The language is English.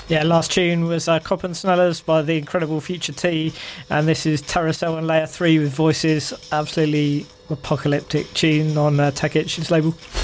Yeah, last tune was Cop and Snellers by the incredible Future T, and this is Terracell and Layer 3 with Voices. Absolutely apocalyptic tune on Tech Itch's label.